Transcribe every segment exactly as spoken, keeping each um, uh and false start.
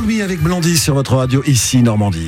Talk Me avec Blondie sur votre radio, ici Normandie.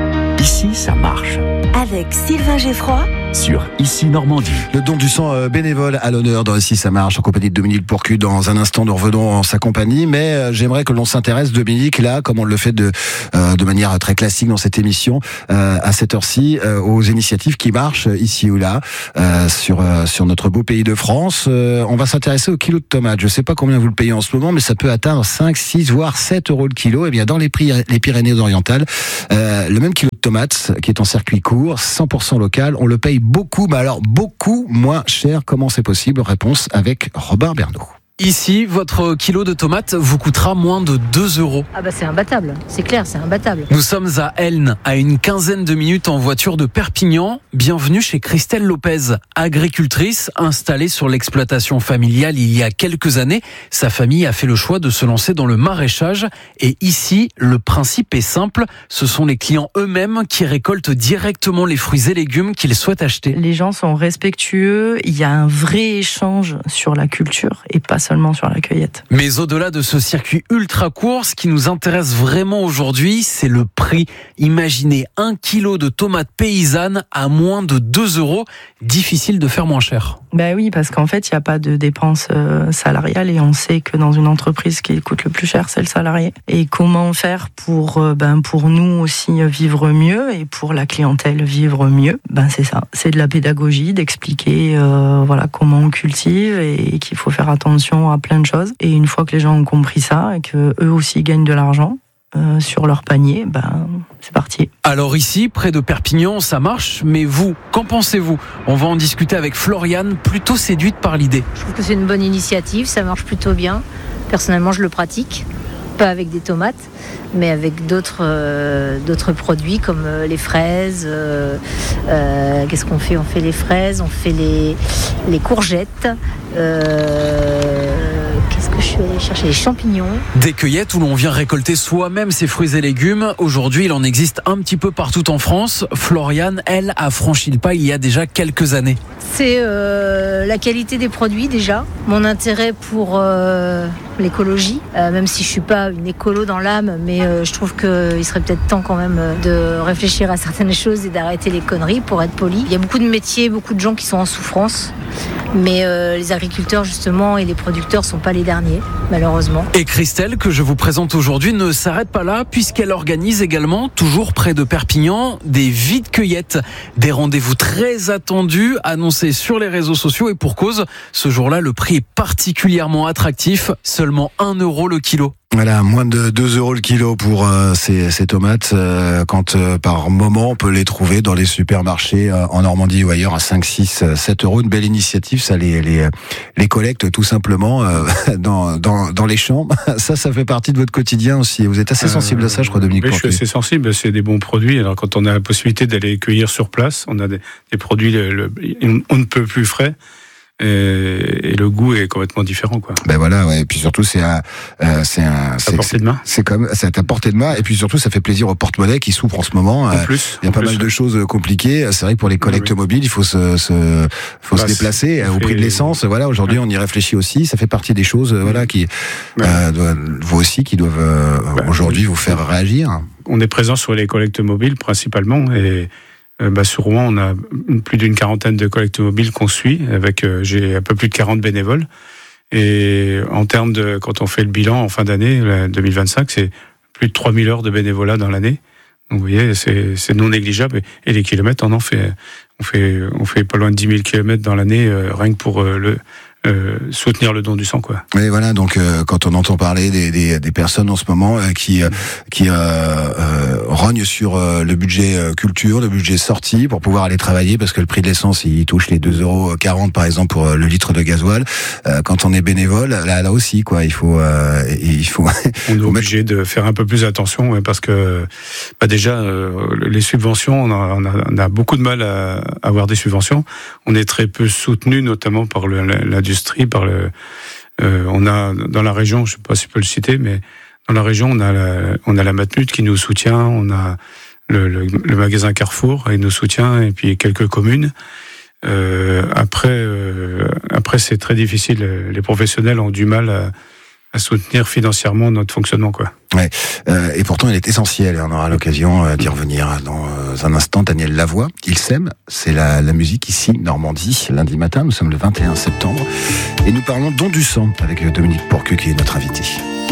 Ici, ça marche. Avec Sylvain Geffroy sur Ici Normandie. Le don du sang euh, bénévole à l'honneur dans Ici ça marche en compagnie de Dominique Pourcu. Dans un instant, nous revenons en sa compagnie, mais euh, j'aimerais que l'on s'intéresse, Dominique, là, comme on le fait de euh, de manière très classique dans cette émission, euh, à cette heure-ci, euh, aux initiatives qui marchent ici ou là euh, sur euh, sur notre beau pays de France. Euh, on va s'intéresser au kilo de tomates. Je sais pas combien vous le payez en ce moment, mais ça peut atteindre cinq, six, voire sept euros le kilo. Et bien, dans les, Pry- les Pyrénées-Orientales, euh, le même kilo de tomates qui est en circuit court, cent pour cent local, on le paye beaucoup, mais alors beaucoup moins cher. Comment c'est possible? Réponse avec Robert Bernot. Ici, votre kilo de tomates vous coûtera moins de deux euros. Ah bah c'est imbattable, c'est clair, c'est imbattable. Nous sommes à Elne, à une quinzaine de minutes en voiture de Perpignan. Bienvenue chez Christelle Lopez, agricultrice installée sur l'exploitation familiale il y a quelques années. Sa famille a fait le choix de se lancer dans le maraîchage. Et ici, le principe est simple. Ce sont les clients eux-mêmes qui récoltent directement les fruits et légumes qu'ils souhaitent acheter. Les gens sont respectueux, il y a un vrai échange sur la culture et pas seulement sur la cueillette. Mais au-delà de ce circuit ultra court, ce qui nous intéresse vraiment aujourd'hui, c'est le prix. Imaginez un kilo de tomates paysannes à moins de deux euros. Difficile de faire moins cher. Ben oui, parce qu'en fait, il n'y a pas de dépenses euh, salariales et on sait que dans une entreprise, ce qui coûte le plus cher, c'est le salarié. Et comment faire pour, euh, ben, pour nous aussi vivre mieux et pour la clientèle vivre mieux? Ben c'est ça, c'est de la pédagogie, d'expliquer euh, voilà, comment on cultive et qu'il faut faire attention à plein de choses. Et une fois que les gens ont compris ça et que eux aussi gagnent de l'argent euh, sur leur panier, ben c'est parti. Alors ici, près de Perpignan, ça marche, mais vous, qu'en pensez-vous? On va en discuter avec Floriane, plutôt séduite par l'idée. Je trouve que c'est une bonne initiative, ça marche plutôt bien. Personnellement, je le pratique. Pas avec des tomates, mais avec d'autres, euh, d'autres produits comme euh, les fraises. Euh, euh, qu'est-ce qu'on fait? On fait les fraises, on fait les, les courgettes. Euh, qu'est-ce que je suis allée chercher? Les champignons. Des cueillettes où l'on vient récolter soi-même ses fruits et légumes. Aujourd'hui, il en existe un petit peu partout en France. Floriane, elle, a franchi le pas il y a déjà quelques années. C'est euh, la qualité des produits déjà, mon intérêt pour euh, l'écologie, euh, même si je suis pas une écolo dans l'âme, mais euh, je trouve qu'il serait peut-être temps quand même de réfléchir à certaines choses et d'arrêter les conneries, pour être poli. Il y a beaucoup de métiers, beaucoup de gens qui sont en souffrance, mais euh, les agriculteurs justement et les producteurs sont pas les derniers, malheureusement. Et Christelle, que je vous présente aujourd'hui, ne s'arrête pas là, puisqu'elle organise également, toujours près de Perpignan, des vides-cueillettes. Des rendez-vous très attendus, annoncés sur les réseaux sociaux, et pour cause, ce jour-là, le prix est particulièrement attractif, seulement un euro le kilo. Voilà, moins de deux euros le kilo pour euh, ces, ces tomates, euh, quand euh, par moment on peut les trouver dans les supermarchés euh, en Normandie ou ailleurs à cinq, six, sept euros. Une belle initiative, ça les les, les collecte tout simplement euh, dans, dans dans les champs. Ça, ça fait partie de votre quotidien aussi. Vous êtes assez sensible à ça, je crois, Dominique. Oui, je suis assez sensible. C'est des bons produits. Alors quand on a la possibilité d'aller cueillir sur place, on a des, des produits, le, le, on ne peut plus frais. Et, et le goût est complètement différent, quoi. Ben voilà, ouais. Et puis surtout, c'est un, euh, c'est un, c'est à portée de main. C'est comme, c'est à portée de main. Et puis surtout, ça fait plaisir au porte-monnaie qui souffre en ce moment. En plus, il y a en pas plus, mal de choses compliquées. C'est vrai que pour les collectes oui. mobiles, il faut se, se faut bah, se déplacer au prix de l'essence. Voilà, aujourd'hui, ouais. on y réfléchit aussi. Ça fait partie des choses, ouais. voilà, qui, ouais. euh, doivent, vous aussi, qui doivent euh, bah, aujourd'hui oui. vous faire réagir. On est présent sur les collectes mobiles principalement et. Euh, bah, sur Rouen, on a plus d'une quarantaine de collectes mobiles qu'on suit, avec euh, j'ai un peu plus de quarante bénévoles. Et en termes de, quand on fait le bilan en fin d'année, deux mille vingt-cinq, c'est plus de trois mille heures de bénévolat dans l'année. Donc vous voyez, c'est, c'est non négligeable. Et les kilomètres, on en fait, on fait, on fait pas loin de dix mille kilomètres dans l'année, euh, rien que pour euh, le Euh, soutenir le don du sang, quoi. Et voilà, donc euh, quand on entend parler des, des, des personnes en ce moment euh, qui euh, qui euh, euh, rognent sur euh, le budget euh, culture, le budget sortie pour pouvoir aller travailler, parce que le prix de l'essence il touche les deux euros quarante par exemple pour euh, le litre de gasoil. Euh, quand on est bénévole, là là aussi quoi, il faut euh, il faut. On est obligé mettre... de faire un peu plus attention, ouais, parce que bah déjà euh, les subventions, on a, on a on a beaucoup de mal à avoir des subventions. On est très peu soutenu, notamment par le, la, la par le, euh, on a dans la région, je sais pas si je peux le citer, mais dans la région, on a la, on a la Matmut qui nous soutient, on a le, le, le magasin Carrefour qui nous soutient, et puis quelques communes. Euh, après, euh, après c'est très difficile. Les professionnels ont du mal à, à à soutenir financièrement notre fonctionnement, quoi. Ouais. Euh, et pourtant, il est essentiel, et on aura l'occasion euh, d'y revenir dans euh, un instant. Daniel Lavoie, Il s'aime, c'est la, la musique ici, Normandie, lundi matin, nous sommes le vingt et un septembre, et nous parlons don du sang avec Dominique Pourqueux qui est notre invité.